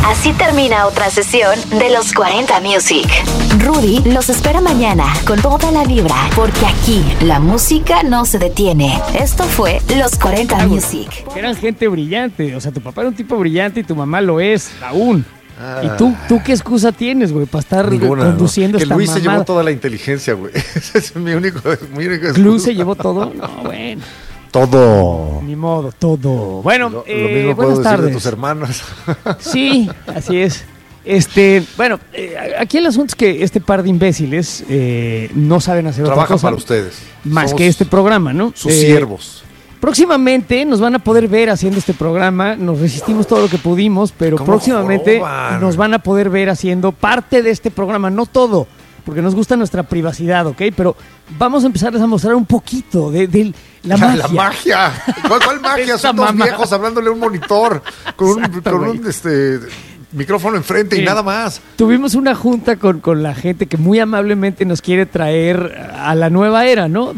Así termina otra sesión de Los 40 Music. Rudy los espera mañana con toda la vibra, porque aquí la música no se detiene. Esto fue Los 40 Music. Eran gente brillante, o sea, tu papá era un tipo brillante y tu mamá lo es aún. ¿Y tú qué excusa tienes, güey, para estar conduciendo esta mamada? Que Luis se llevó toda la inteligencia, güey. Ese es mi único excusa. ¿Luis se llevó todo? No, bueno. Todo. Ni modo, todo. Bueno, lo mismo buenas puedo tardes. decir de tus hermanos. Sí, así es. Bueno, aquí el asunto es que este par de imbéciles no saben hacer otra cosa. Trabajan para ustedes. Más Somos que este programa, ¿no? Sus siervos. Próximamente nos van a poder ver haciendo este programa. Nos resistimos todo lo que pudimos, pero próximamente nos van a poder ver haciendo parte de este programa. No todo, porque nos gusta nuestra privacidad, ¿ok? Pero vamos a empezarles a mostrar un poquito de la magia. La magia. ¿Cuál magia? Son dos viejos hablándole a un monitor con un micrófono enfrente y nada más. Tuvimos una junta con la gente que muy amablemente nos quiere traer a la nueva era, ¿no?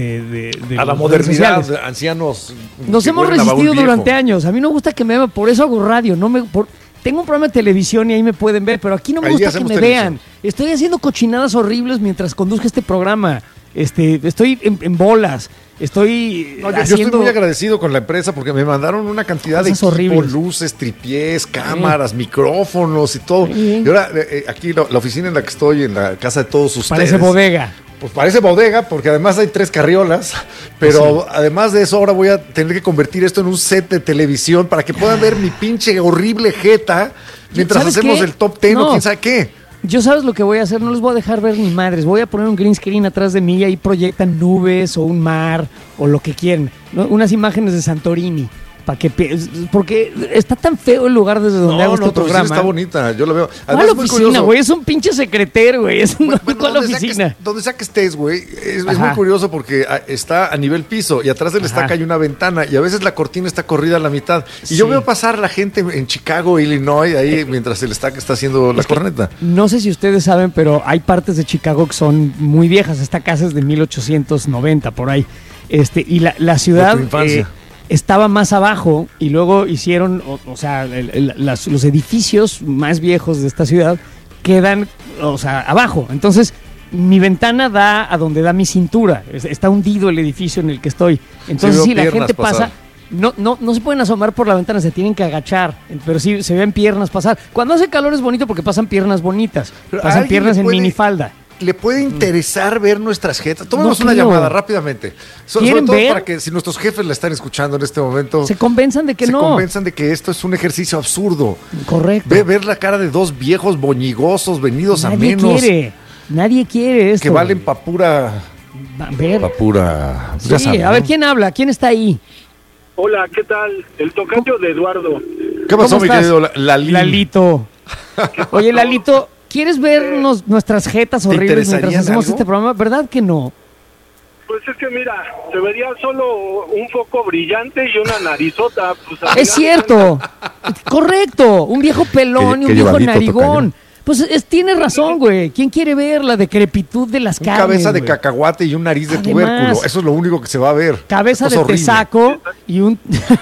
A la modernidad, ancianos. Nos hemos resistido durante años. A mí no me gusta que me vean, por eso hago radio. Tengo un programa de televisión y ahí me pueden ver, pero aquí no me gusta que me vean. Estoy haciendo cochinadas horribles mientras conduzco este programa. Estoy en bolas. Yo estoy muy agradecido con la empresa porque me mandaron una cantidad de equipo, horribles. luces, tripiés, cámaras, micrófonos y todo. Sí. Y ahora aquí la oficina en la que estoy, en la casa de todos ustedes. Parece bodega. Pues parece bodega porque además hay 3 carriolas, pero además de eso ahora voy a tener que convertir esto en un set de televisión para que puedan ver mi pinche horrible jeta mientras hacemos el top 10 o quién sabe qué. Yo sabes lo que voy a hacer, no les voy a dejar ver ni madres, voy a poner un green screen atrás de mí y ahí proyectan nubes o un mar o lo que quieran, ¿no? Unas imágenes de Santorini. Porque está tan feo el lugar desde donde hago este programa. Está bonita, yo lo veo. Además, ¿cuál oficina, güey? Es un pinche secretero, güey. ¿Cuál oficina? Donde sea que estés, güey, es muy curioso porque está a nivel piso y atrás del estaca hay una ventana y a veces la cortina está corrida a la mitad. Y yo veo pasar la gente en Chicago, Illinois, ahí mientras el estaca está haciendo la corneta. No sé si ustedes saben, pero hay partes de Chicago que son muy viejas. Esta casa es de 1890, por ahí. Y la ciudad... estaba más abajo y luego hicieron, los edificios más viejos de esta ciudad quedan, abajo. Entonces, mi ventana da a donde da mi cintura. Está hundido el edificio en el que estoy. Entonces, si la gente pasa, no se pueden asomar por la ventana, se tienen que agachar. Pero sí se ven piernas pasar. Cuando hace calor es bonito porque pasan piernas bonitas. Pasan piernas en minifalda. ¿Le puede interesar ver nuestras jetas? Tomemos una llamada rápidamente. Sobre todo ver? Para que si nuestros jefes la están escuchando en este momento... Se convenzan de que no. Se convenzan de que esto es un ejercicio absurdo. Correcto. Ver la cara de 2 viejos boñigosos venidos a menos. Nadie quiere esto. Que valen pa' pura... Sí, a ver, ¿quién habla? ¿Quién está ahí? Hola, ¿qué tal? El tocayo de Eduardo. ¿Qué pasó, mi querido Lalito? Oye, Lalito... ¿Quieres ver nuestras jetas horribles mientras hacemos este programa? ¿Verdad que no? Pues es que mira, se vería solo un foco brillante y una narizota. Pues, es cierto, correcto, un viejo pelón y un viejo narigón. Pues tiene razón, güey. ¿Quién quiere ver la decrepitud de las carnes? Cabeza de cacahuate y un nariz de tubérculo. Eso es lo único que se va a ver. Cabeza de tesaco y un...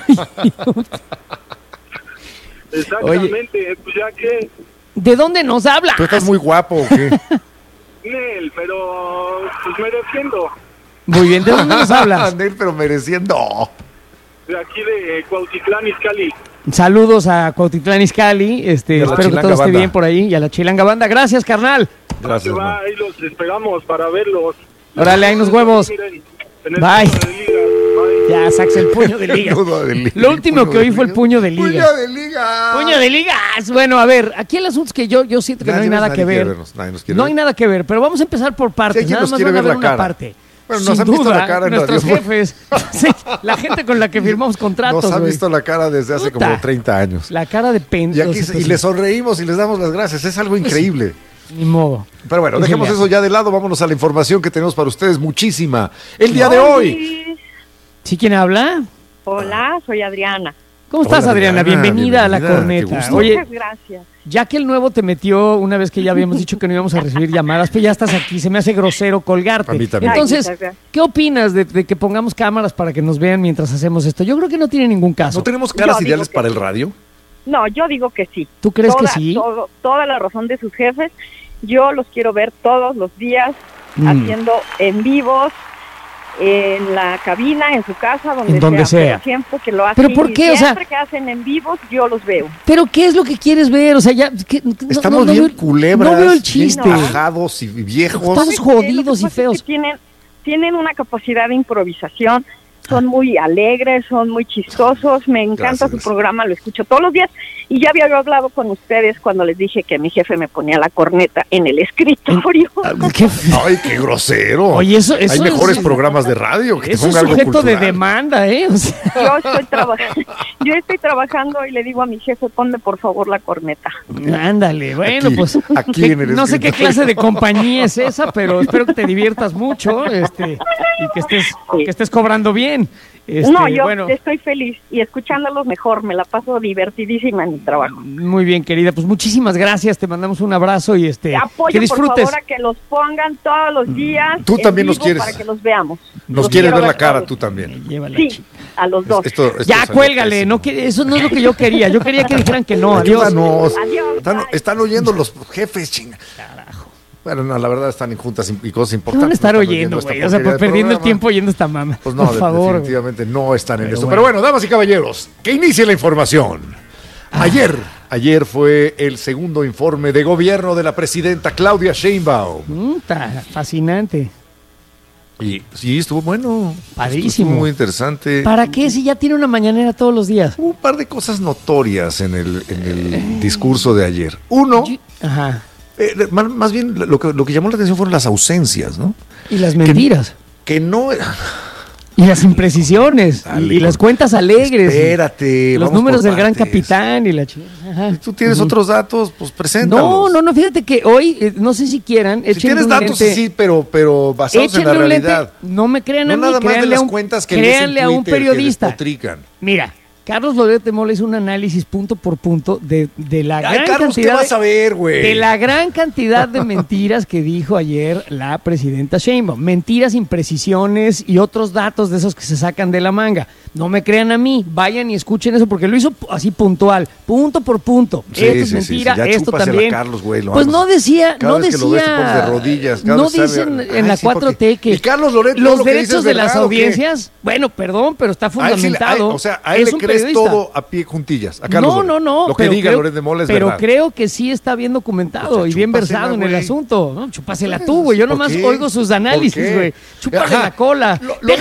Exactamente, pues ya que... ¿De dónde nos hablas? ¿Tú estás muy guapo o qué? Nel, pero pues mereciendo. Muy bien, ¿de dónde nos hablas? Nel, pero mereciendo. De aquí de Cuautitlán, Izcalli. Saludos a Cuautitlán, Izcalli. Espero que todo esté bien por ahí. Y a la Chilanga Banda. Gracias, carnal. Gracias. Ahí los esperamos para verlos. Órale, ahí unos huevos. Bye. Ya, saques el puño de liga. Lo último que oí fue el puño de liga. ¡Puño de liga! ¡Puño de ligas! Bueno, a ver, aquí el asunto es que yo siento que no hay nada que ver. No hay nada que ver, pero vamos a empezar por partes. Nada más van a ver una parte. Bueno, nos han visto la cara en nuestros jefes, sí, la gente con la que firmamos contratos. Nos han visto la cara desde hace como 30 años. La cara de pendejo. Y les sonreímos y les damos las gracias. Es algo increíble. Ni modo. Pero bueno, dejemos eso ya de lado. Vámonos a la información que tenemos para ustedes. Muchísima. El día de hoy. ¿Sí quién habla? Hola, soy Adriana. ¿Cómo estás, Adriana? Bienvenida a La Corneta. Oye, muchas gracias. Ya que el nuevo te metió, una vez que ya habíamos dicho que no íbamos a recibir llamadas, pues ya estás aquí, se me hace grosero colgarte. A mí también. Entonces, ¿qué opinas de que pongamos cámaras para que nos vean mientras hacemos esto? Yo creo que no tiene ningún caso. ¿No tenemos caras ideales para el radio? No, yo digo que sí. ¿Tú crees que sí? Toda la razón de sus jefes. Yo los quiero ver todos los días haciendo en vivos, en la cabina, en su casa, donde sea. Siempre que lo hacen. ¿Pero por qué? Siempre que hacen en vivos, yo los veo. ¿Pero qué es lo que quieres ver? O sea, ya... Estamos bien culebras, no veo el chiste. Bien bajados y viejos. Estamos jodidos y feos. Tienen una capacidad de improvisación. Son muy alegres, son muy chistosos, me encanta su programa, lo escucho todos los días y ya había hablado con ustedes cuando les dije que mi jefe me ponía la corneta en el escritorio. ¡Ay, qué grosero! Oye, eso hay mejores programas de radio que eso es sujeto de demanda, ¿eh? O sea. Yo estoy trabajando y le digo a mi jefe, ponme por favor la corneta. Ándale, bueno, aquí en el no sé qué clase de compañía es esa, pero espero que te diviertas mucho, y que estés cobrando bien. No, yo estoy feliz y escuchándolos mejor, me la paso divertidísima en mi trabajo. Muy bien, querida, pues muchísimas gracias, te mandamos un abrazo y apoyo, que disfrutes. Por favor, a que los pongan todos los días. Tú también nos quieres. Para que los veamos. Nos quieres ver la cara, tú también. Sí, a los dos. Esto ya, cuélgale, eso no es lo que yo quería. Yo quería que dijeran que no, adiós. Adiós. Están oyendo los jefes, chinga. Bueno, no, la verdad están en juntas y cosas importantes. No van a estar oyendo, güey. O sea, perdiendo el tiempo oyendo esta mamá. Pues no, por favor, definitivamente no están en eso. Pero bueno, damas y caballeros, que inicie la información. Ayer fue el segundo informe de gobierno de la presidenta Claudia Sheinbaum. Fascinante. Y sí, estuvo bueno. Padrísimo. Estuvo muy interesante. ¿Para qué si ya tiene una mañanera todos los días? Un par de cosas notorias en el discurso de ayer. Uno... Ajá. Más bien lo que llamó la atención fueron las ausencias, ¿no? Y las mentiras. Que no... Y las imprecisiones. Dale, y las cuentas alegres. Espérate. Los números del gran capitán y la chingada. Tú tienes otros datos, pues preséntalos. No, fíjate que hoy, no sé si quieran... Si tienes datos, sí, pero basados en la realidad. No me crean a mí, nada más de las cuentas que créanle a un periodista. Que mira, Carlos Loret de Mola hizo un análisis punto por punto de la gran Carlos, cantidad. ¿qué vas a ver, güey? De la gran cantidad de mentiras que dijo ayer la presidenta Sheinbaum. Mentiras, imprecisiones y otros datos de esos que se sacan de la manga. No me crean a mí, vayan y escuchen eso porque lo hizo así puntual, punto por punto. Sí, esto es mentira, esto también. Carlos, güey, pues no decía, cada vez que lo ves te pones de rodillas. No dicen en la 4T que Carlos Loret, los derechos de las audiencias, bueno, perdón, pero está fundamentado. O sea, a él le crees todo a pie juntillas. A Carlos no. Lo que diga Loret de Mola es pero verdad. Pero creo que sí está bien documentado y bien versado en el asunto. ¿No? Chúpasela tú, güey. Yo nomás oigo sus análisis, güey. Chúpale la cola. Lo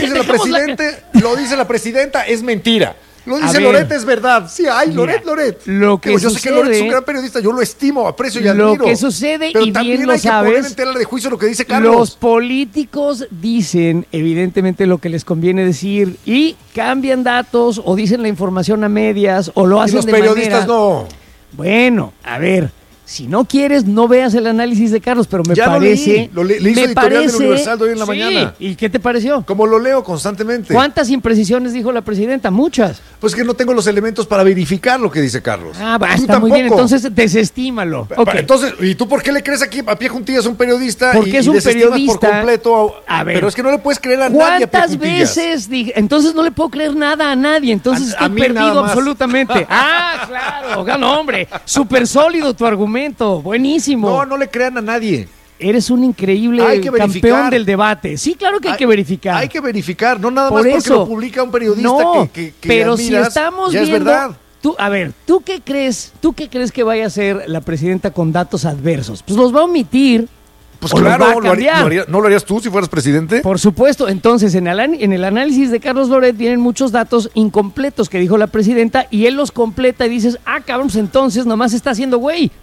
dice la presidenta, es mentira. Lo dice Loret, es verdad. Sí, Loret. Yo sé que Loret es un gran periodista, yo lo estimo, aprecio y admiro. Lo que sucede, pero y también bien lo hay sabes, que poner en tela de juicio lo que dice Carlos. Los políticos dicen, evidentemente, lo que les conviene decir y cambian datos o dicen la información a medias o lo hacen de manera... Y los periodistas no. Bueno, a ver... Si no quieres, no veas el análisis de Carlos, pero me parece... Lo leí, le hizo editorial del Universal de hoy en la mañana. ¿Y qué te pareció? Como lo leo constantemente. ¿Cuántas imprecisiones dijo la presidenta? Muchas. Pues que no tengo los elementos para verificar lo que dice Carlos. Está muy bien, entonces desestímalo. Okay. Entonces, ¿y tú por qué le crees aquí a pie juntillas a un periodista? Porque es un periodista por completo a ver, pero es que no le puedes creer a nadie a pie juntillas. ¿Cuántas veces dije? Entonces no le puedo creer nada a nadie, entonces estoy perdido absolutamente. Claro, no, hombre, súper sólido tu argumento, buenísimo. No le crean a nadie. Eres un increíble campeón del debate. Sí, claro que hay que verificar. Hay que verificar, no nada más porque lo publica un periodista que pero admiras, si estamos ya viendo, es verdad. ¿Tú qué crees que vaya a hacer la presidenta con datos adversos? Pues los va a omitir. Pues claro, ¿no lo harías tú si fueras presidente? Por supuesto. Entonces, en el análisis de Carlos Loret vienen muchos datos incompletos que dijo la presidenta y él los completa y dices, cabrón, pues entonces nomás está haciendo güey.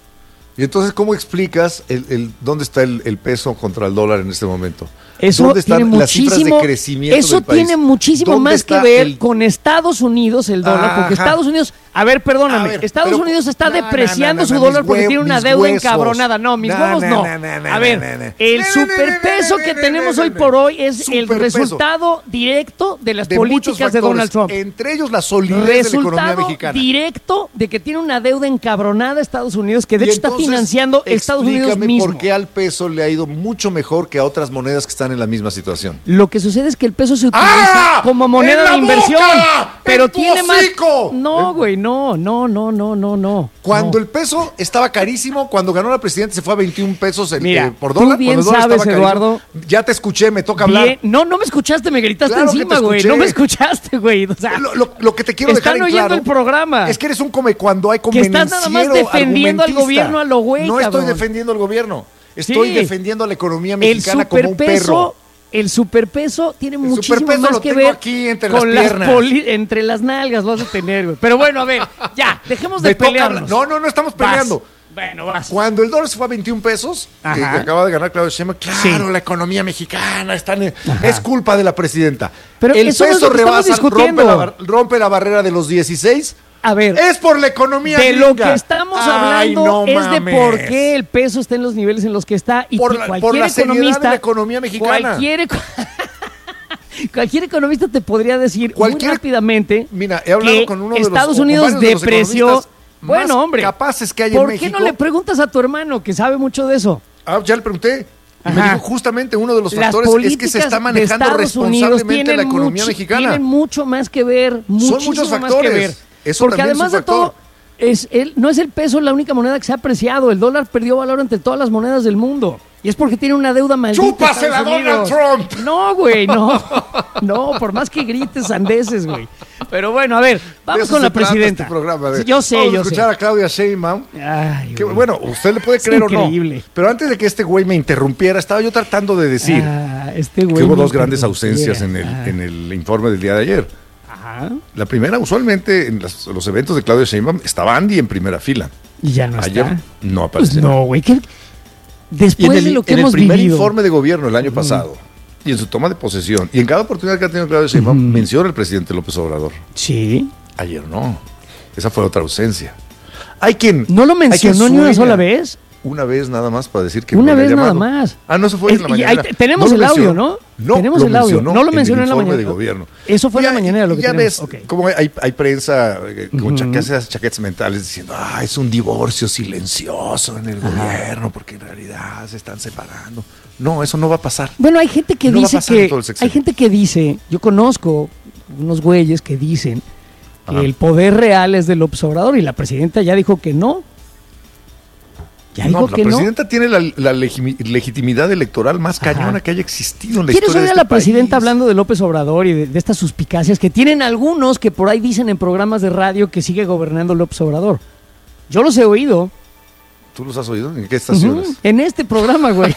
Y entonces, ¿cómo explicas dónde está el peso contra el dólar en este momento? Eso ¿Dónde están tiene las cifras de crecimiento eso del país? Tiene muchísimo más que ver con Estados Unidos, el dólar, porque Estados Unidos, perdóname, Estados Unidos está depreciando su dólar porque tiene una deuda encabronada. No, mis huevos no. A ver, el superpeso que tenemos hoy por hoy es el resultado directo de las políticas de Donald Trump. Entre ellos la solidez de la economía mexicana. Directo de que tiene una deuda encabronada Estados Unidos, que de hecho está financiando Estados Unidos mismo. ¿Por qué al peso le ha ido mucho mejor que a otras monedas que están en la misma situación. Lo que sucede es que el peso se utiliza como moneda de inversión. Pero tiene más. No, güey, no. Cuando el peso estaba carísimo, cuando ganó la presidenta se fue a 21 pesos por dólar. Tú bien sabes, Eduardo. Ya te escuché, me toca hablar. No me escuchaste, me gritaste encima, güey. No me escuchaste, güey. O sea, lo que te quiero dejar en claro. Están oyendo el programa. Es que eres un cuando hay convenciero. Que estás nada más defendiendo al gobierno a lo güey, No estoy defendiendo al gobierno. Estoy defendiendo a la economía mexicana como un perro. El superpeso tiene muchísimo más que ver aquí entre con las piernas. Entre las nalgas, vas a tener, güey. Pero bueno, a ver, ya, dejemos de pelearnos. No estamos peleando. Bueno, vas. Cuando el dólar se fue a 21 pesos, que acaba de ganar Claudia Sheinbaum, claro, la economía mexicana es culpa de la presidenta. Pero el eso peso rebasa, rompe la barrera de los 16. A ver, es por la economía de gringa. Lo que estamos hablando es de por qué el peso está en los niveles en los que está y por la seriedad de la economía mexicana. Cualquier economista te podría decir muy rápidamente. Mira, he hablado con uno de los Estados Unidos depreció. Bueno, hombre, capaces que hay en México. ¿Por qué no le preguntas a tu hermano que sabe mucho de eso? Ya le pregunté. Me dijo justamente uno de los factores es que se está manejando responsablemente la economía mexicana. Tienen mucho más que ver, son muchos factores. Eso porque además de todo, no es el peso la única moneda que se ha apreciado. El dólar perdió valor entre todas las monedas del mundo. Y es porque tiene una deuda maldita. ¡Chúpasela, Donald Trump! No, güey, no. No, por más que grites sandeces, güey. Pero bueno, a ver, vamos con la presidenta. Yo sé. Vamos a escuchar a Claudia Sheinbaum. Bueno, usted le puede creer o no. Pero antes de que este güey me interrumpiera, estaba yo tratando de decir que hubo dos grandes ausencias en el informe del día de ayer. La primera, usualmente en los eventos de Claudia Sheinbaum estaba Andy en primera fila. Y ya no Ayer está. No apareció. Pues no, güey. Después de lo que hemos vivido. En el primer informe de gobierno el año pasado y en su toma de posesión y en cada oportunidad que ha tenido Claudia Sheinbaum menciona al presidente López Obrador. Sí. Ayer no. Esa fue otra ausencia. Hay quien. ¿No lo mencionó ni una sola vez? Una vez nada más para decir que una vez nada más. No, eso fue en la mañana. Tenemos el audio, ¿no? No, tenemos el audio. No lo mencionó en la mañana. De gobierno. Eso fue en la mañana lo que ya tenemos. ves cómo hay prensa con chaquetas mentales diciendo, es un divorcio silencioso en el gobierno porque en realidad se están separando. No, eso no va a pasar. Bueno, hay gente que dice yo conozco unos güeyes que dicen que el poder real es del López Obrador y la presidenta ya dijo que no. La presidenta tiene la legitimidad electoral más cañona que haya existido en la historia de este país. ¿Quieres oír a la presidenta hablando de López Obrador y de estas suspicacias que tienen algunos que por ahí dicen en programas de radio que sigue gobernando López Obrador? Yo los he oído. ¿Tú los has oído? ¿En qué estaciones? En este programa, güey.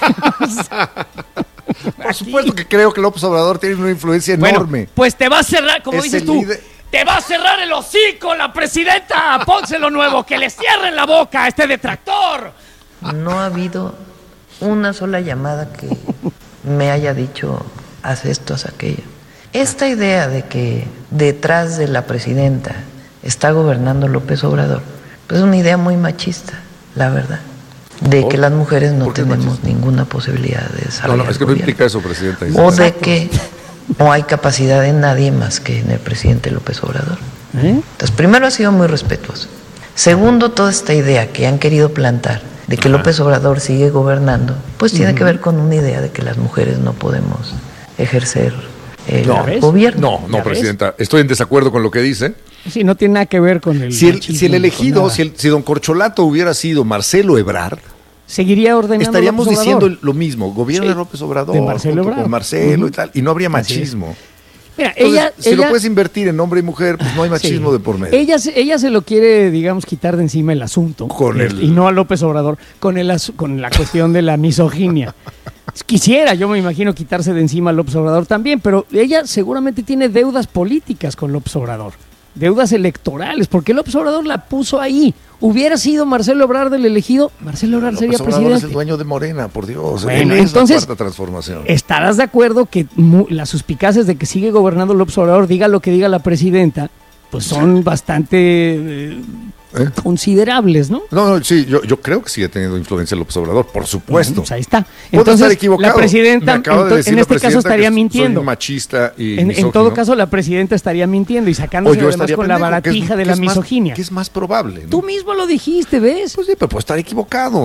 Por supuesto que creo que López Obrador tiene una influencia enorme. Pues te va a cerrar, como dices tú. ¡Te va a cerrar el hocico la presidenta! ¡Pónselo nuevo! ¡Que le cierren la boca a este detractor! No ha habido una sola llamada que me haya dicho haz esto, haz aquello. Esta idea de que detrás de la presidenta está gobernando López Obrador, pues es una idea muy machista, la verdad. De que las mujeres no tenemos ninguna posibilidad de desarrollar. No, es que no implica eso, presidenta. O de que no hay capacidad en nadie más que en el presidente López Obrador. Entonces, primero ha sido muy respetuoso. Segundo, toda esta idea que han querido plantar de que López Obrador sigue gobernando, pues tiene que ver con una idea de que las mujeres no podemos ejercer el gobierno. No, presidenta, estoy en desacuerdo con lo que dice. Sí, no tiene nada que ver con el Si el elegido, si don Corcholato hubiera sido Marcelo Ebrard, seguiría ordenando. Estaríamos diciendo lo mismo, gobierno de López Obrador, de Marcelo Ebrard. Con Marcelo y tal, y no habría machismo. Mira, entonces, si lo puedes invertir en hombre y mujer, pues no hay machismo de por medio. Ella se lo quiere, digamos, quitar de encima el asunto, y no a López Obrador, con la cuestión de la misoginia. Quisiera, yo me imagino, quitarse de encima a López Obrador también, pero ella seguramente tiene deudas políticas con López Obrador, deudas electorales, porque López Obrador la puso ahí. Hubiera sido Marcelo Ebrard el elegido, Marcelo Ebrard sería presidente. Obrador es el dueño de Morena, por Dios. Bueno, él es entonces, la cuarta transformación. ¿Estarás de acuerdo que las suspicacias de que sigue gobernando López Obrador, diga lo que diga la presidenta, pues son bastante considerables, ¿no? No, sí, yo creo que sigue teniendo influencia López Obrador, por supuesto. Pues ahí está. Entonces, estar la presidenta, en este caso, estaría mintiendo. Soy machista y en todo caso, la presidenta estaría mintiendo y sacándose además con la baratija de la misoginia. ¿Qué es más probable? ¿No? Tú mismo lo dijiste, ¿ves? Pues sí, pero puede estar equivocado.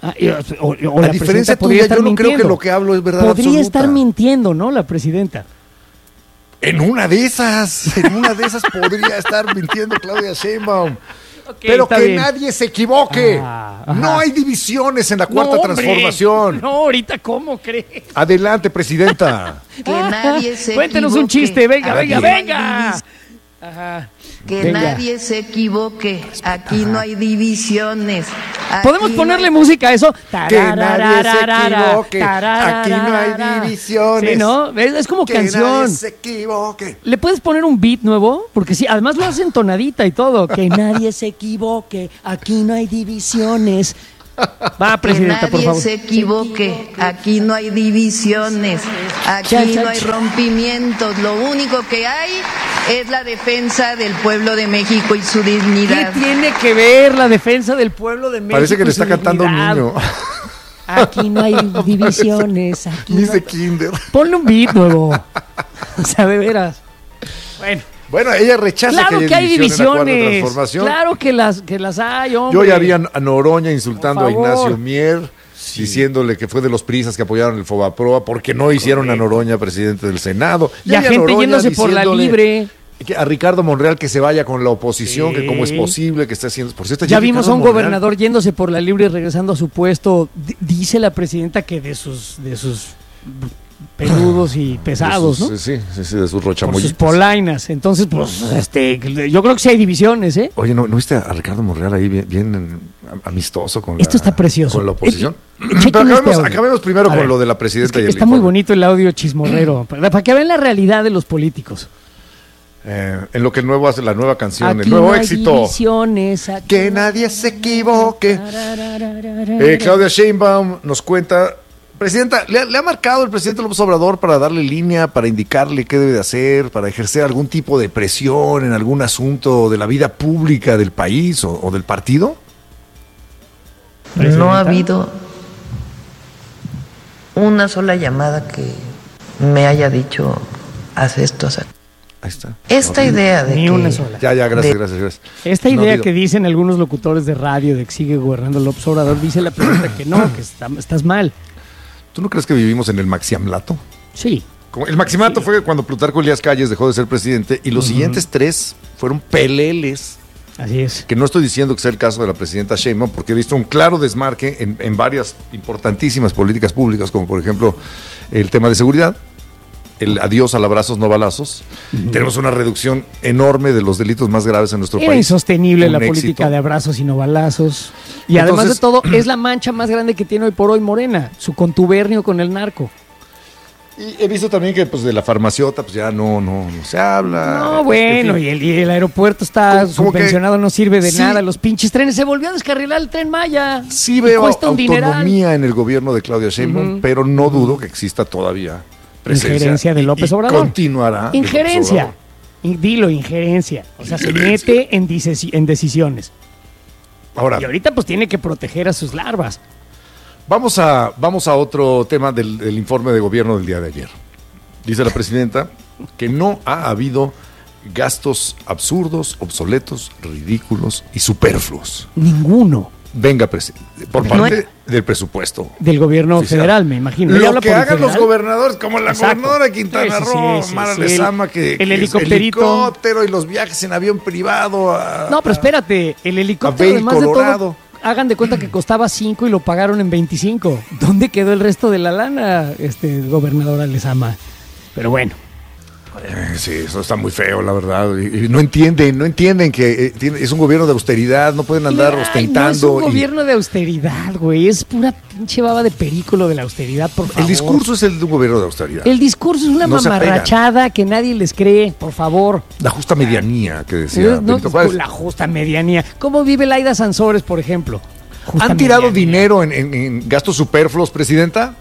O a diferencia tuya, yo no creo que lo que hablo es verdad Podría absoluta. estar mintiendo, ¿no? La presidenta. En una de esas podría estar mintiendo Claudia Sheinbaum. Okay, pero que bien. nadie se equivoque. No hay divisiones en la cuarta transformación. No, ahorita, ¿cómo crees? Adelante, presidenta. Que nadie se Cuéntenos equivoque. un chiste, venga. Ajá. Que nadie se equivoque. Aquí no hay divisiones. ¿Podemos ponerle música a eso? Que nadie se equivoque. Aquí no hay divisiones. Sí, ¿no? Es como que canción. Nadie se equivoque. ¿Le puedes poner un beat nuevo? Porque sí, además lo hacen tonadita y todo. Que nadie se equivoque. Aquí no hay divisiones. Va, presidenta, por favor. Que nadie se equivoque. Aquí no hay divisiones. Aquí no hay rompimientos. Lo único que hay es la defensa del pueblo de México y su dignidad. ¿Qué tiene que ver la defensa del pueblo de México? Parece que le está y su cantando un dignidad? niño. Aquí no hay divisiones. Aquí Miss no... de Kinder. Ponle un beat nuevo. O sea, de veras. Bueno, ella rechaza Claro que hay división en la cuarta divisiones. transformación. Claro que las hay, hombre. Yo ya vi a Noroña insultando a Por favor. Ignacio Mier, diciéndole que fue de los prisas que apoyaron el Fobaproa porque no hicieron a Noroña presidente del Senado. Y a gente Noroña yéndose por la diciéndole libre. a Ricardo Monreal que se vaya con la oposición, Sí. que cómo es posible que esté haciendo... Por cierto, Ya vimos a un Ricardo Monreal- gobernador yéndose por la libre y regresando a su puesto. Dice la presidenta que de sus peludos y pesados, ¿no? Sí, de sus Por sus rochamollitos. polainas. Entonces, pues, yo creo que sí hay divisiones, ¿eh? Oye, ¿no viste a Ricardo Monreal ahí bien amistoso con Esto está precioso. con la oposición? Chequen Pero este audio. acabemos primero A con ver, lo de la presidenta y el está muy informe. bonito el audio chismorrero, para que vean la realidad de los políticos. En lo que el nuevo hace la nueva canción, Aquí el nuevo no hay éxito. divisiones, aquí Que no- nadie se equivoque. Claudia Sheinbaum nos cuenta, presidenta, ¿le ha marcado el presidente López Obrador para darle línea, para indicarle qué debe de hacer, para ejercer algún tipo de presión en algún asunto de la vida pública del país o del partido? No ha habido una sola llamada que me haya dicho haz esto, haz aquello. Ahí está. Esta idea de Ni que una sola. Ya, gracias. Esta No ha idea habido. que dicen algunos locutores de radio de que sigue gobernando López Obrador, dice la presidenta que no, que estás mal. ¿Tú no crees que vivimos en el maxiamlato? Sí. Como el maximato fue cuando Plutarco Elías Calles dejó de ser presidente y los siguientes tres fueron peleles. Así es. Que no estoy diciendo que sea el caso de la presidenta Sheinbaum, porque he visto un claro desmarque en varias importantísimas políticas públicas, como por ejemplo el tema de seguridad, el adiós al abrazos no balazos. Tenemos una reducción enorme de los delitos más graves en nuestro Era país. insostenible Un la éxito. política de abrazos y no balazos. Y además de Entonces- todo, es la mancha más grande que tiene hoy por hoy Morena, su contubernio con el narco. Y he visto también que pues de la farmaciota pues ya no se habla. No, bueno, En fin. y el aeropuerto está Como que- subvencionado, no sirve de sí. nada. Los pinches trenes, se volvió a descarrilar el Tren Maya. Sí Y veo cuesta un dineral. autonomía en el gobierno de Claudia Sheinbaum, pero no dudo que exista todavía presencia. Injerencia de López y Obrador. Continuará. de López Injerencia. Obrador. Dilo, injerencia. O sea, Injerencia. se mete en decisiones. Ahora, Y ahorita pues tiene que proteger a sus larvas. vamos a otro tema del informe de gobierno del día de ayer. Dice la presidenta que no ha habido gastos absurdos, obsoletos, ridículos y superfluos. Ninguno Venga, presidente, por parte del presupuesto. del gobierno oficial. federal, me imagino. Ella Lo habla que por el hagan los federal. gobernadores, como la Exacto. gobernadora de Quintana Sí, sí, Roo, sí, Mara sí, Lezama, que el es helicópterito. helicóptero y los viajes en avión privado. No, pero espérate, el helicóptero, Bail, además de Colorado. todo, hagan de cuenta que costaba 5 y lo pagaron en 25. ¿Dónde quedó el resto de la lana, gobernadora Lezama? Pero bueno. Sí, eso está muy feo, la verdad. Y no entienden que es un gobierno de austeridad, no pueden andar Ay, ostentando. no es un y gobierno de austeridad, güey. Es pura pinche baba de perículo de la austeridad, por favor. el discurso es el de un gobierno de austeridad. El discurso es una No se mamarrachada que nadie les cree, por favor. La justa medianía que decía No, Benito Juárez. la justa medianía. ¿Cómo vive Laida Sansores, por ejemplo? Justa ¿Han tirado medianía. dinero en gastos superfluos, presidenta?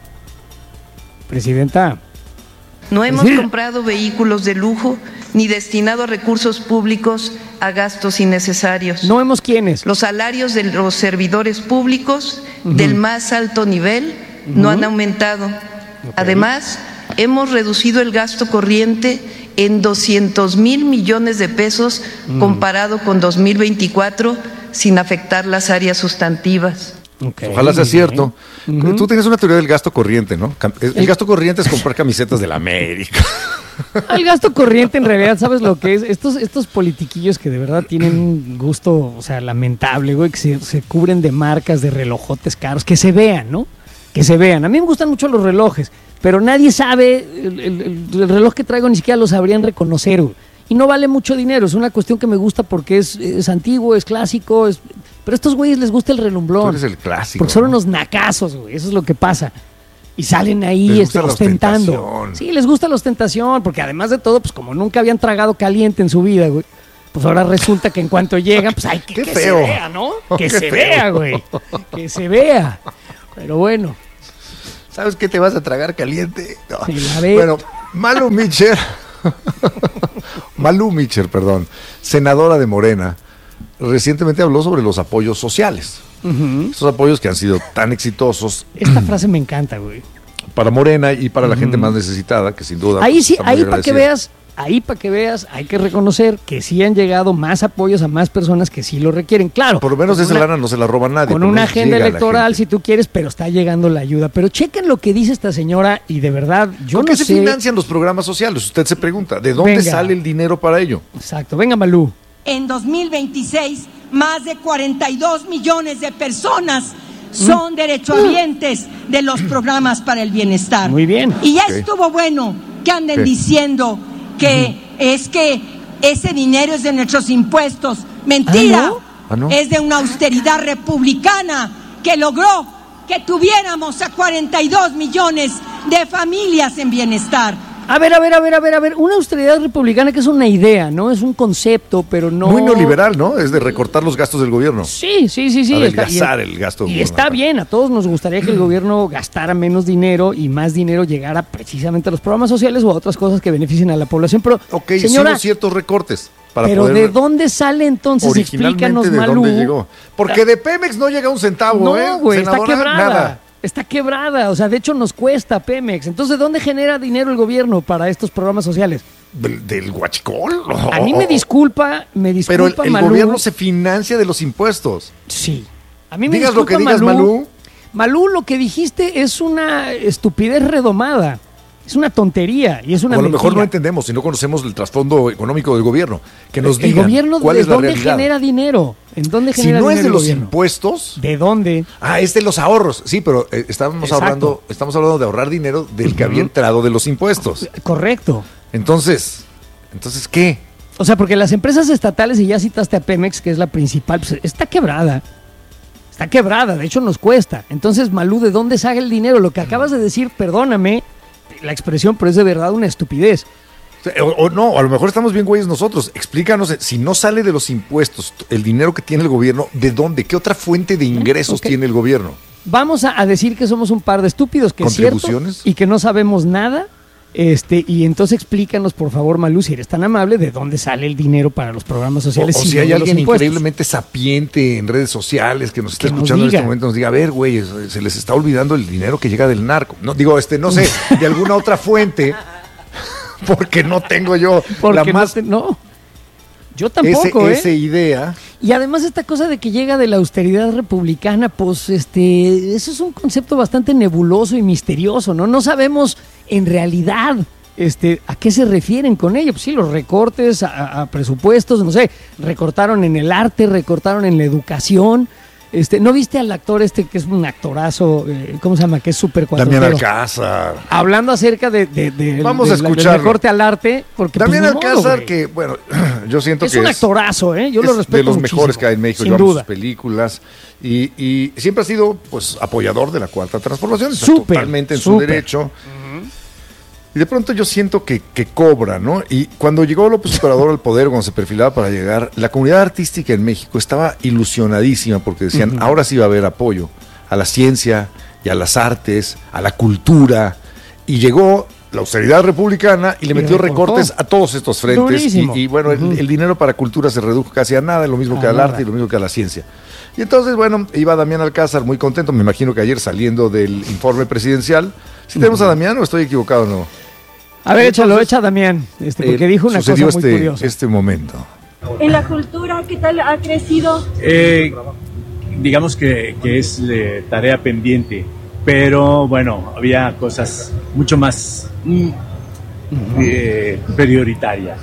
Presidenta. No hemos Sí. comprado vehículos de lujo ni destinado recursos públicos a gastos innecesarios. No vemos quiénes. Los salarios de los servidores públicos del más alto nivel no han aumentado. Además, hemos reducido el gasto corriente en 200,000 millones de pesos comparado con 2024 sin afectar las áreas sustantivas. Okay. Ojalá sea cierto. Tú tienes una teoría del gasto corriente, ¿no? El gasto corriente es comprar camisetas de la América. El gasto corriente, en realidad, ¿sabes lo que es? Estos politiquillos que de verdad tienen un gusto, o sea, lamentable, güey, que se cubren de marcas, de relojotes caros, que se vean, ¿no? Que se vean. A mí me gustan mucho los relojes, pero nadie sabe, el reloj que traigo ni siquiera lo sabrían reconocer, güey. Y no vale mucho dinero, es una cuestión que me gusta porque es antiguo, es clásico, pero a estos güeyes les gusta el relumbrón. Tú eres el clásico. Porque son unos nacazos, güey, eso es lo que pasa. Y salen ahí ostentando. Sí, les gusta la ostentación, porque además de todo, pues como nunca habían tragado caliente en su vida, güey, pues ahora resulta que en cuanto llegan, pues hay que se vea, ¿no? Que se vea, güey. Que se vea. Pero bueno. ¿Sabes qué te vas a tragar caliente? No. Sí, bueno, Malu Mitcher, senadora de Morena, recientemente habló sobre los apoyos sociales. Esos apoyos que han sido tan exitosos. Esta frase me encanta, güey. Para Morena y para la gente más necesitada, que sin duda. Ahí sí, ahí para que veas, hay que reconocer que sí han llegado más apoyos a más personas que sí lo requieren. Claro. Por lo menos esa lana no se la roba nadie. Con una agenda electoral, si tú quieres, pero está llegando la ayuda. Pero chequen lo que dice esta señora y de verdad, yo no sé. ¿Por qué se financian los programas sociales? Usted se pregunta, ¿de dónde sale el dinero para ello? Exacto. Venga, Malú. En 2026, más de 42 millones de personas son derechohabientes de los programas para el bienestar. Muy bien. Y ya estuvo bueno que anden diciendo que es que ese dinero es de nuestros impuestos. Mentira. ¿No? Es de una austeridad republicana que logró que tuviéramos a 42 millones de familias en bienestar. A ver, una austeridad republicana que es una idea, ¿no? Es un concepto, pero no... Muy neoliberal, ¿no? Es de recortar los gastos del gobierno. Sí. Adelgazar el gasto del gobierno. Y está bien, a todos nos gustaría que el gobierno gastara menos dinero y más dinero llegara precisamente a los programas sociales o a otras cosas que beneficien a la población, pero... Ok, señora, ciertos recortes. Pero ¿de dónde sale entonces? Explícanos, Malú. ¿De dónde llegó? Porque de Pemex no llega un centavo, no, güey, está quebrada. Nada. Está quebrada, o sea, de hecho nos cuesta Pemex. Entonces, ¿de dónde genera dinero el gobierno para estos programas sociales? ¿Del huachicol? A mí me disculpa, pero el Malú. Gobierno se financia de los impuestos. Sí. A mí me digas disculpa, lo que digas, Malú. Malú, lo que dijiste es una estupidez redomada. Es una tontería y es una mentira. A lo mejor no mentira. entendemos si no conocemos el trasfondo económico del gobierno. Que nos digan gobierno, cuál es la realidad. ¿De dónde genera dinero? ¿En dónde genera dinero? Si no es de los impuestos. ¿De dónde? Es de los ahorros. Sí, pero estamos hablando de ahorrar dinero del que había entrado de los impuestos. Correcto. Entonces, ¿qué? O sea, porque las empresas estatales, y ya citaste a Pemex, que es la principal, pues está quebrada. Está quebrada, de hecho nos cuesta. Entonces, Malú, ¿de dónde sale el dinero? Lo que acabas de decir, perdóname la expresión, pero es de verdad una estupidez. O no, a lo mejor estamos bien güeyes nosotros. Explícanos, si no sale de los impuestos el dinero que tiene el gobierno, ¿de dónde? ¿Qué otra fuente de ingresos tiene el gobierno? Vamos a decir que somos un par de estúpidos, que es cierto, y que no sabemos nada. Y entonces explícanos, por favor, Malú, si eres tan amable, de dónde sale el dinero para los programas sociales. O si hay alguien increíblemente sapiente en redes sociales que nos está escuchando en este momento, nos diga, a ver, güey, se les está olvidando el dinero que llega del narco. No, digo, no sé, de alguna otra fuente, porque no tengo yo no. Yo tampoco, esa idea. Y además esta cosa de que llega de la austeridad republicana, pues eso es un concepto bastante nebuloso y misterioso, ¿no? No sabemos en realidad a qué se refieren con ello. Pues sí, los recortes a presupuestos, no sé, recortaron en el arte, recortaron en la educación. ¿No viste al actor que es un actorazo, cómo se llama, que es súper cuatrotero? Damián Alcázar. Hablando acerca del recorte al arte. Porque Damián Alcázar, que, bueno, yo siento que es un actorazo, yo lo respeto de los muchísimo, mejores que hay en México, sin duda. Sus películas, y siempre ha sido, pues, apoyador de la Cuarta Transformación. Está totalmente en su derecho. Y de pronto yo siento que cobra, ¿no? Y cuando llegó López Obrador al poder, cuando se perfilaba para llegar, la comunidad artística en México estaba ilusionadísima porque decían, ahora sí va a haber apoyo a la ciencia y a las artes, a la cultura. Y llegó la austeridad republicana y le metió recortes a todos estos frentes. Y bueno, el dinero para cultura se redujo casi a nada, lo mismo que al arte y lo mismo que a la ciencia. Y entonces, bueno, iba Damián Alcázar muy contento, me imagino que ayer saliendo del informe presidencial. ¿Sí tenemos a Damián o estoy equivocado o no? A ver, echa Damián, porque dijo una cosa muy curiosa. Este momento. En la cultura, ¿qué tal ha crecido? digamos que es tarea pendiente, pero bueno, había cosas mucho más prioritarias.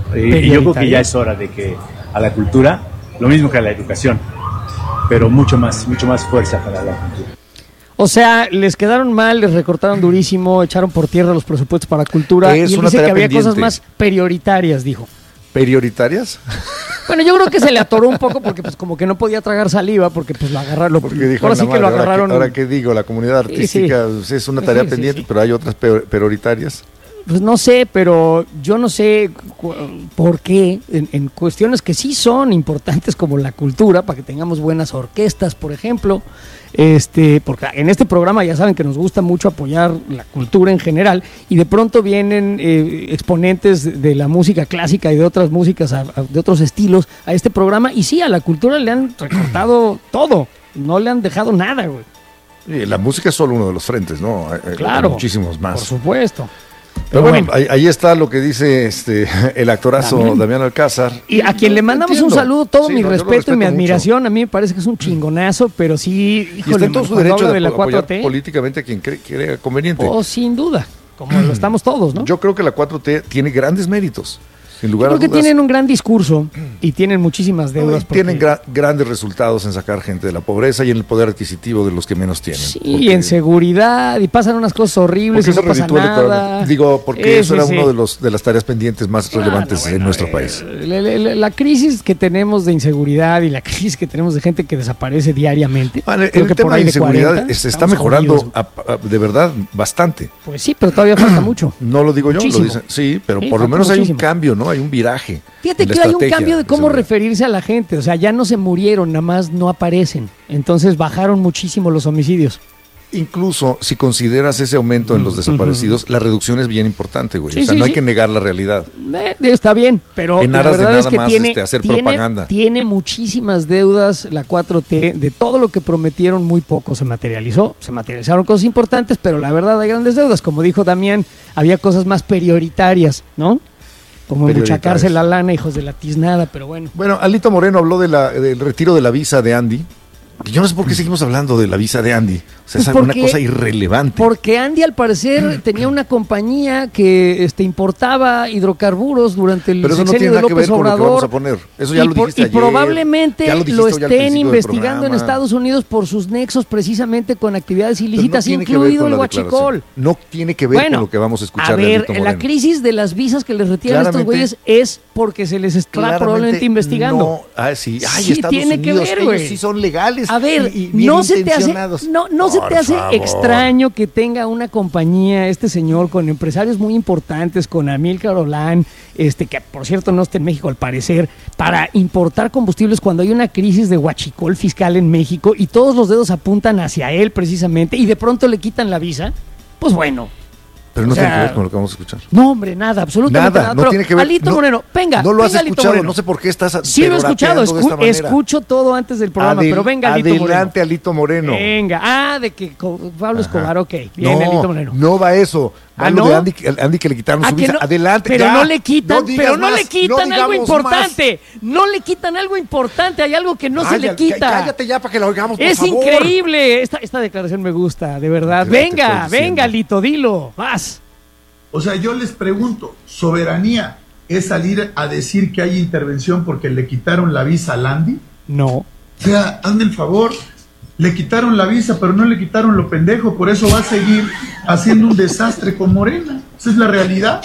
Y yo creo que ya es hora de que a la cultura, lo mismo que a la educación, pero mucho más fuerza para la cultura. O sea, les quedaron mal, les recortaron durísimo, echaron por tierra los presupuestos para cultura, y él dice que había cosas más prioritarias, dijo. ¿Prioritarias? Bueno, yo creo que se le atoró un poco porque pues como que no podía tragar saliva porque pues lo agarraron. Porque dijo, ahora sí que lo agarraron. Ahora que digo, la comunidad artística es una tarea pendiente, pero hay otras prioritarias. Pues no sé, pero yo no sé por qué en cuestiones que sí son importantes como la cultura, para que tengamos buenas orquestas, por ejemplo, porque en este programa ya saben que nos gusta mucho apoyar la cultura en general, y de pronto vienen exponentes de la música clásica y de otras músicas, de otros estilos a este programa, y sí, a la cultura le han recortado todo, no le han dejado nada, güey. La música es solo uno de los frentes, ¿no? Claro, hay muchísimos más. Por supuesto. Pero bueno, ahí está lo que dice el actorazo Damián Alcázar. Y a quien le mandamos un saludo, todo mi respeto y mi admiración. Mucho. A mí me parece que es un chingonazo, pero sí, híjole, y está en todo su derecho de apoyar políticamente a quien crea conveniente. Oh, sin duda, como lo estamos todos, ¿no? Yo creo que la 4T tiene grandes méritos. Sin lugar a dudas. Creo que tienen un gran discurso y tienen muchísimas deudas. Tienen grandes resultados en sacar gente de la pobreza y en el poder adquisitivo de los que menos tienen. Sí, y en seguridad, y pasan unas cosas horribles y no pasa nada. Digo, porque eso era uno de las tareas pendientes más relevantes en nuestro país. La crisis que tenemos de inseguridad y la crisis que tenemos de gente que desaparece diariamente. El tema de inseguridad se está mejorando de verdad bastante. Pues sí, pero todavía falta mucho. No lo digo yo, lo dicen. Sí, pero por lo menos hay un cambio, ¿no? Hay un viraje. Fíjate que hay un cambio de cómo referirse a la gente. O sea, ya no se murieron, nada más no aparecen. Entonces bajaron muchísimo los homicidios. Incluso si consideras ese aumento en los desaparecidos, la reducción es bien importante, güey. No hay que negar la realidad. Está bien, pero en aras la verdad es que hacer propaganda. Tiene muchísimas deudas la 4T. De todo lo que prometieron, muy poco se materializó. Se materializaron cosas importantes, pero la verdad hay grandes deudas. Como dijo Damián, había cosas más prioritarias, ¿no? Como embuchacarse la lana, hijos de la tiznada, pero bueno. Bueno, Alito Moreno habló del retiro de la visa de Andy. Yo no sé por qué seguimos hablando de la visa de Andy. O sea, es una cosa irrelevante. Porque Andy, al parecer, tenía una compañía que importaba hidrocarburos durante el sexenio de López Obrador. Eso ya lo dijiste ayer. Y probablemente lo estén investigando en Estados Unidos por sus nexos precisamente con actividades ilícitas, incluido el huachicol. No tiene que ver con lo que vamos a escuchar. A ver, la crisis de las visas que les retiran a estos güeyes es porque se les está probablemente investigando. No. Sí, Estados tiene Unidos, que ver, güey. Ellos sí son legales. A ver, no se te hace extraño que tenga una compañía este señor con empresarios muy importantes, con Amílcar Olán, que por cierto no está en México al parecer, para importar combustibles cuando hay una crisis de huachicol fiscal en México y todos los dedos apuntan hacia él precisamente y de pronto le quitan la visa? Pues bueno. Pero no tiene que ver con lo que vamos a escuchar. No, hombre, nada, absolutamente nada. No tiene que ver. Alito Moreno, venga. No lo has escuchado, Moreno. No sé por qué estás. Sí lo he escuchado, escucho todo antes del programa, pero venga, Alito Moreno. Adelante, Alito Moreno. Venga, de que Pablo Escobar, ok. Bien, Alito Moreno. No va eso. ¿No? De Andy que le quitaron su visa. Adelante, pero no le quitan, algo importante. No le quitan algo importante, hay algo que no se le quita. Cállate ya para que lo oigamos, por favor. Es increíble. Esta declaración me gusta, de verdad. Venga, Alito, dilo. Vas. O sea, yo les pregunto, ¿soberanía es salir a decir que hay intervención porque le quitaron la visa a Landy? No. O sea, hazme el favor, le quitaron la visa, pero no le quitaron lo pendejo, por eso va a seguir haciendo un desastre con Morena. Esa es la realidad.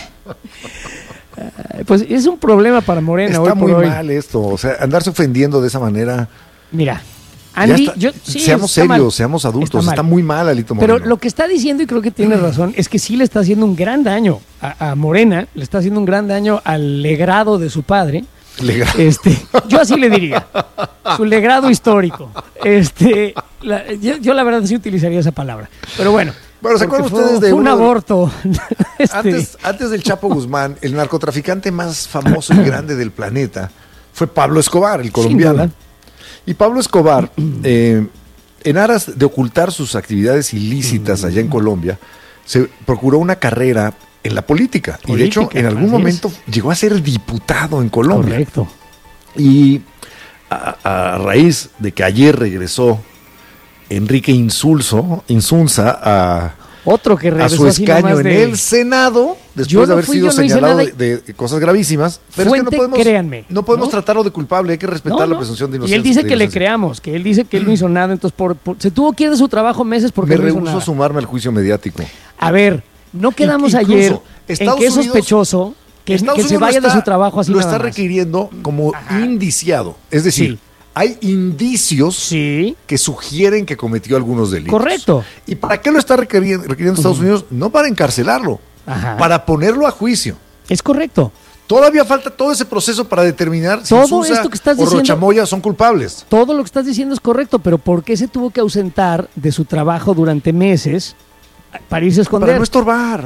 Pues es un problema para Morena. Está muy mal esto, o sea, andarse ofendiendo de esa manera. Mira, Andy, seamos serios, seamos adultos, está muy mal Alito Moreno. Pero lo que está diciendo, y creo que tiene razón, es que sí le está haciendo un gran daño a Morena, le está haciendo un gran daño al legrado de su padre. Yo así le diría, su legrado histórico. Yo la verdad sí utilizaría esa palabra, pero bueno. Bueno, ¿se acuerdan ustedes de un aborto? Antes del Chapo Guzmán, el narcotraficante más famoso y grande del planeta fue Pablo Escobar, el colombiano. Y Pablo Escobar, en aras de ocultar sus actividades ilícitas allá en Colombia, se procuró una carrera en la política. Y de hecho, en algún momento llegó a ser diputado en Colombia. Correcto. Y a raíz de que ayer regresó Enrique Insunza a su escaño en el Senado, después de haber sido señalado de cosas gravísimas. Pero Fuente, es que créanme, no podemos tratarlo de culpable, hay que respetar la presunción de inocencia. Y él dice que le creamos, que él dice que él no hizo nada, entonces se tuvo que ir de su trabajo meses porque no hizo nada. Me rehúso a sumarme al juicio mediático. A ver, no quedamos ayer en que es sospechoso que se vaya de su trabajo así. Lo está requiriendo como indiciado, es decir, hay indicios que sugieren que cometió algunos delitos. Correcto. ¿Y para qué lo está requiriendo Estados Unidos? No para encarcelarlo, para ponerlo a juicio. Es correcto. Todavía falta todo ese proceso para determinar si Insunza o Rochamoya son culpables. Todo lo que estás diciendo es correcto, pero ¿por qué se tuvo que ausentar de su trabajo durante meses para irse a esconder? Para no estorbar.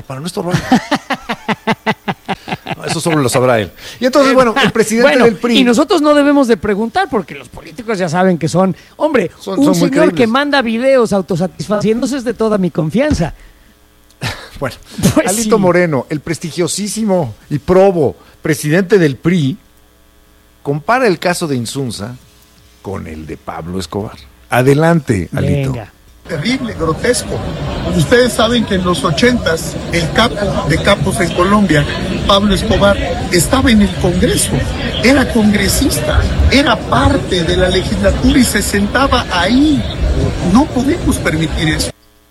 Eso solo lo sabrá él. Y entonces, bueno, el presidente del PRI... Y nosotros no debemos de preguntar porque los políticos ya saben que son... Hombre, un señor que manda videos autosatisfaciéndose es de toda mi confianza. Bueno, pues Alito Moreno, el prestigiosísimo y probo presidente del PRI, compara el caso de Insunza con el de Pablo Escobar. Adelante, Alito. Venga. Terrible, grotesco. Ustedes saben que en los 80s, el capo de capos en Colombia, Pablo Escobar, estaba en el Congreso, era congresista, era parte de la legislatura y se sentaba ahí. No podemos permitir eso.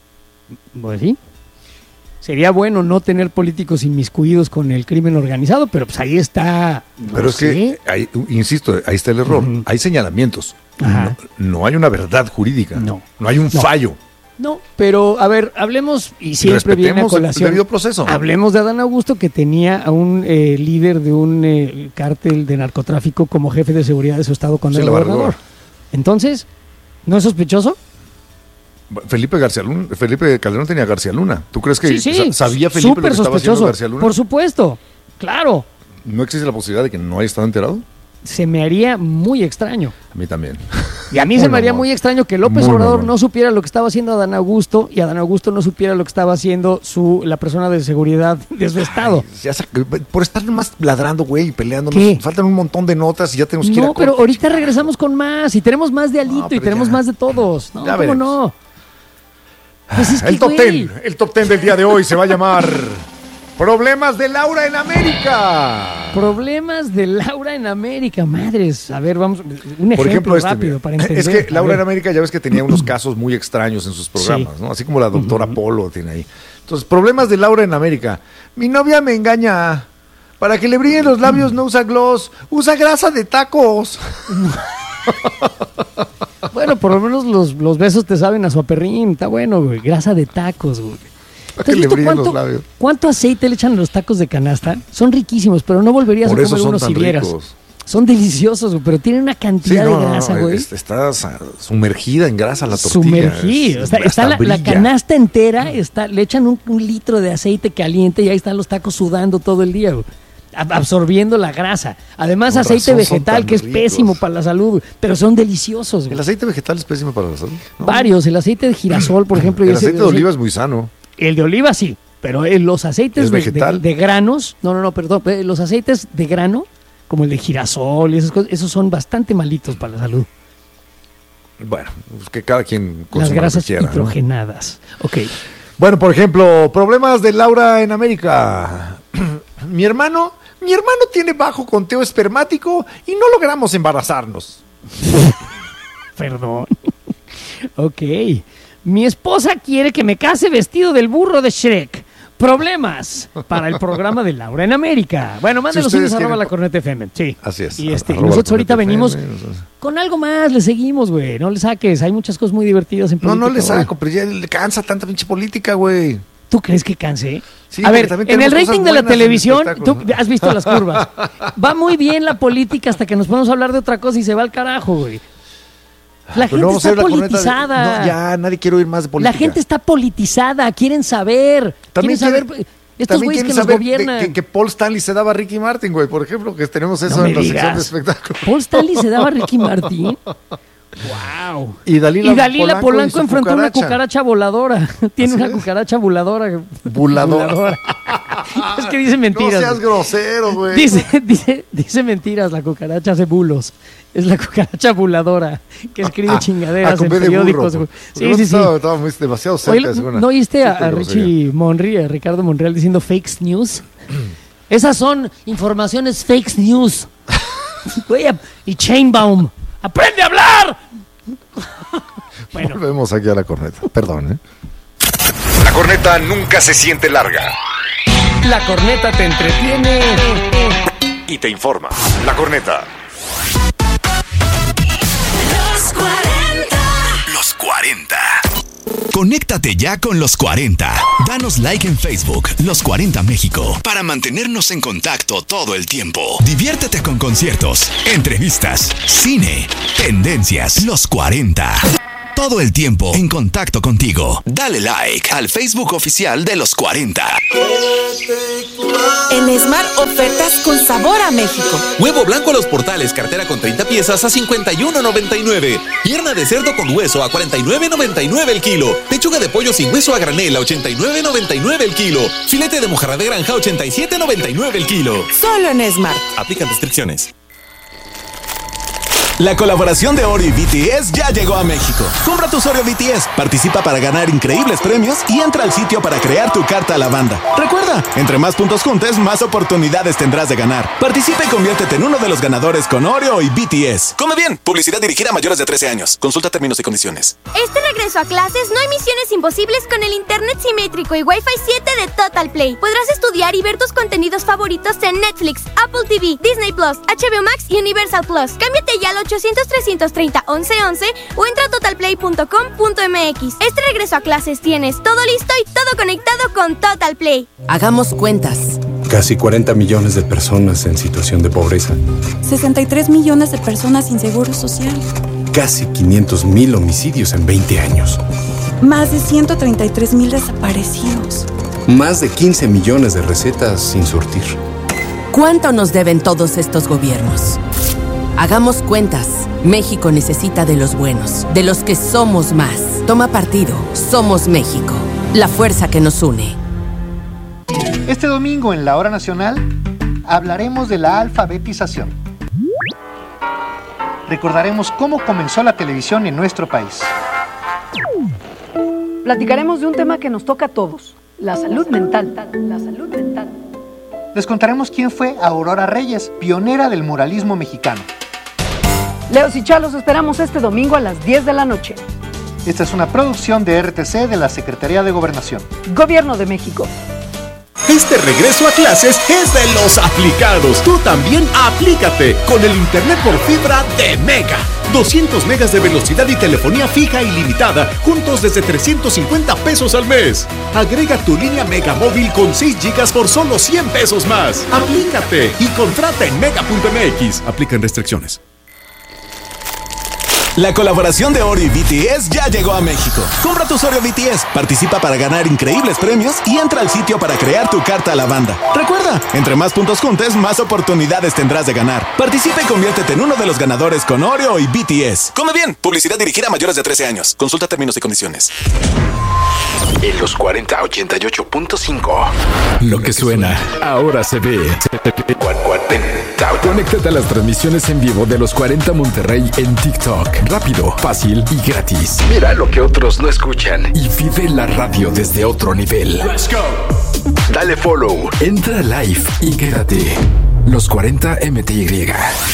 Pues sí. Sería bueno no tener políticos inmiscuidos con el crimen organizado, pero pues ahí está. Pero es que, insisto, ahí está el error. Hay señalamientos. No hay una verdad jurídica. No hay un fallo. No, pero a ver, hablemos, y siempre viene a colación. El debido proceso. Hablemos de Adán Augusto, que tenía a un líder de un cártel de narcotráfico como jefe de seguridad de su estado cuando era gobernador. Entonces, ¿no es sospechoso? Felipe Calderón tenía a García Luna. ¿Tú crees que sabía Felipe lo que estaba haciendo García Luna? Por supuesto, claro. ¿No existe la posibilidad de que no haya estado enterado? Se me haría muy extraño. A mí también. Y a mí se me haría muy extraño que López Obrador no supiera lo que estaba haciendo Adán Augusto y Adán Augusto no supiera lo que estaba haciendo la persona de seguridad de su estado. Por estar nomás ladrando, güey, y peleando. Nos faltan un montón de notas y ya tenemos que ir a corte. No, pero ahorita regresamos con más y tenemos más de Alito y tenemos más de todos. No, ¿cómo no? Pues es que, el top 10 del día de hoy se va a llamar Problemas de Laura en América. Problemas de Laura en América, madres. A ver, vamos, un ejemplo rápido para entender. Es que Laura en América ya ves que tenía unos casos muy extraños en sus programas, ¿no? Así como la doctora Polo tiene ahí. Entonces, Problemas de Laura en América. Mi novia me engaña. Para que le brillen los labios no usa gloss, usa grasa de tacos. Bueno, por lo menos los besos te saben a su aperrín. Está bueno, güey. Grasa de tacos, güey. ¿Has visto cuánto aceite le echan a los tacos de canasta? Son riquísimos, pero no volverías a comer unos si vieras. Son deliciosos, güey, pero tienen una cantidad de grasa, güey. Está sumergida en grasa la tortilla. Sumergida. Está la canasta entera, le echan un litro de aceite caliente y ahí están los tacos sudando todo el día, güey, absorbiendo la grasa. Además, aceite vegetal, que es pésimo para la salud, pero son deliciosos, güey. ¿El aceite vegetal es pésimo para la salud? ¿No? Varios. El aceite de girasol, por ejemplo. El aceite de oliva es muy sano. El de oliva sí, pero los aceites de granos, perdón, los aceites de grano, como el de girasol y esas cosas, esos son bastante malitos para la salud. Bueno, pues que cada quien consuma las grasas lo que quiera, hidrogenadas. ¿No? Ok. Bueno, por ejemplo, Problemas de Laura en América. Mi hermano tiene bajo conteo espermático y no logramos embarazarnos. Perdón. Ok. Mi esposa quiere que me case vestido del burro de Shrek. Problemas para el programa de Laura en América. Bueno, mándenos @ la Corneta FM. Sí. Así es. Y nosotros ahorita venimos con algo más, le seguimos, güey. No le saques, hay muchas cosas muy divertidas en política. No le saco, pero ya le cansa tanta pinche política, güey. ¿Tú crees que canse? Sí, a ver, en el rating de la televisión, tú has visto las curvas. Va muy bien la política hasta que nos podemos hablar de otra cosa y se va al carajo, güey. La gente está politizada. No, ya nadie quiere oír más de política. La gente está politizada, quieren saber. Estos güeyes que nos gobiernan. Que Paul Stanley se daba a Ricky Martin, güey, por ejemplo, que tenemos eso en la sección de espectáculos. ¿Paul Stanley se daba a Ricky Martin? Wow. Y Dalila Polanco enfrentó una cucaracha voladora. Tiene una cucaracha voladora. Voladora. Es que dice mentiras. No seas grosero, güey. Dice mentiras, la cucaracha hace bulos. Es la cucaracha voladora que escribe chingaderas en periódicos. Burro, sí. Estaba demasiado cerca. ¿No oíste a Richie Monry, a Ricardo Monreal diciendo fake news? Esas son informaciones fake news. Y Chainbaum, ¡aprende a hablar! Bueno. Volvemos aquí a la corneta. Perdón, La corneta nunca se siente larga. La corneta te entretiene y te informa. La corneta. Los 40. Conéctate ya con Los 40. Danos like en Facebook, Los 40 México, para mantenernos en contacto todo el tiempo. Diviértete con conciertos, entrevistas, cine, tendencias. Los 40. Todo el tiempo en contacto contigo. Dale like al Facebook oficial de Los 40. En Smart, ofertas con sabor a México. Huevo blanco a los portales, cartera con 30 piezas a $51.99. Pierna de cerdo con hueso a $49.99 el kilo. Pechuga de pollo sin hueso a granel a $89.99 el kilo. Filete de mojarra de granja a $87.99 el kilo. Solo en Smart. Aplican restricciones. La colaboración de Oreo y BTS ya llegó a México. Compra tu Oreo BTS, participa para ganar increíbles premios y entra al sitio para crear tu carta a la banda. Recuerda, entre más puntos juntes, más oportunidades tendrás de ganar. Participa y conviértete en uno de los ganadores con Oreo y BTS. Come bien, publicidad dirigida a mayores de 13 años. Consulta términos y condiciones. Este regreso a clases no hay misiones imposibles con el internet simétrico y Wi-Fi 7 de Total Play. Podrás estudiar y ver tus contenidos favoritos en Netflix, Apple TV, Disney Plus, HBO Max y Universal Plus. Cámbiate ya al 800-330-1111 o entra a totalplay.com.mx. Este regreso a clases tienes todo listo y todo conectado con Total Play. Hagamos cuentas. Casi 40 millones de personas en situación de pobreza. 63 millones de personas sin seguro social. Casi 500,000 homicidios en 20 años. Más de 133,000 desaparecidos. Más de 15 millones de recetas sin surtir. ¿Cuánto nos deben todos estos gobiernos? Hagamos cuentas. México necesita de los buenos, de los que somos más. Toma partido. Somos México. La fuerza que nos une. Este domingo en la Hora Nacional hablaremos de la alfabetización. Recordaremos cómo comenzó la televisión en nuestro país. Platicaremos de un tema que nos toca a todos, la salud mental. La salud mental. Les contaremos quién fue Aurora Reyes, pionera del muralismo mexicano. Leos y Chalos esperamos este domingo a las 10 de la noche. Esta es una producción de RTC de la Secretaría de Gobernación. Gobierno de México. Este regreso a clases es de los aplicados. Tú también aplícate con el internet por fibra de Mega. 200 megas de velocidad y telefonía fija ilimitada, juntos desde 350 pesos al mes. Agrega tu línea Mega móvil con 6 gigas por solo 100 pesos más. Aplícate y contrata en mega.mx. Aplican restricciones. La colaboración de Oreo y BTS ya llegó a México. Compra tu Oreo BTS, participa para ganar increíbles premios y entra al sitio para crear tu carta a la banda. Recuerda, entre más puntos juntes, más oportunidades tendrás de ganar. Participa y conviértete en uno de los ganadores con Oreo y BTS. Come bien, publicidad dirigida a mayores de 13 años. Consulta términos y condiciones. En los 40 88.5. Lo que suena, ahora se ve. Conéctate a las transmisiones en vivo de los 40 Monterrey en TikTok. Rápido, fácil y gratis. Mira lo que otros no escuchan. Y vive la radio desde otro nivel. Let's go. Dale follow. Entra live y quédate. Los 40 MTY.